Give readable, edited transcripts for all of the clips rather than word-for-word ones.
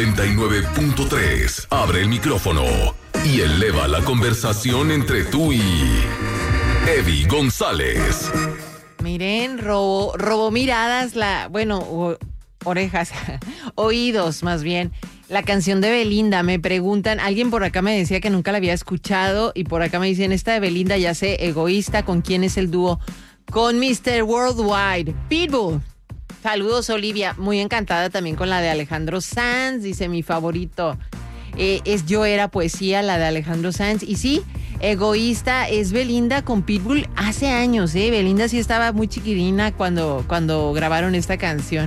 99.3. Abre el micrófono y eleva la conversación entre tú y Evi González. Miren, robó miradas, orejas, oídos más bien. La canción de Belinda, me preguntan, alguien por acá me decía que nunca la había escuchado y por acá me dicen, esta de Belinda ya sé, Egoísta, ¿con quién es el dúo? Con Mr. Worldwide, Pitbull. Saludos, Olivia, muy encantada también con la de Alejandro Sanz, dice mi favorito. Es Yo Era Poesía, la de Alejandro Sanz, y sí, Egoísta es Belinda con Pitbull hace años, Belinda sí estaba muy chiquirina cuando grabaron esta canción.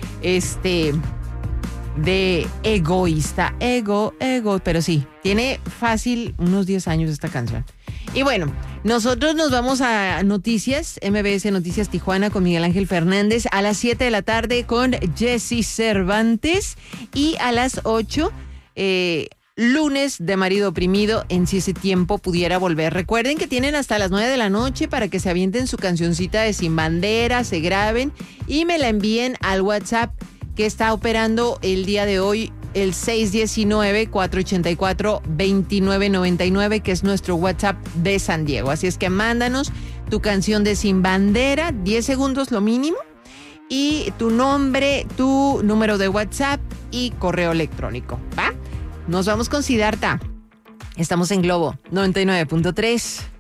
De Egoísta, ego, pero sí, tiene fácil unos 10 años esta canción. Y bueno, nosotros nos vamos a Noticias, MBS Noticias Tijuana con Miguel Ángel Fernández a las 7 de la tarde con Jessy Cervantes y a las 8, lunes de Marido Oprimido, en Si Ese Tiempo Pudiera Volver. Recuerden que tienen hasta las 9 de la noche para que se avienten su cancioncita de Sin Bandera, se graben y me la envíen al WhatsApp que está operando el día de hoy, el 619-484-2999, que es nuestro WhatsApp de San Diego. Así es que mándanos tu canción de Sin Bandera, 10 segundos lo mínimo, y tu nombre, tu número de WhatsApp y correo electrónico, ¿va? Nos vamos con Siddhartha. Estamos en Globo 99.3.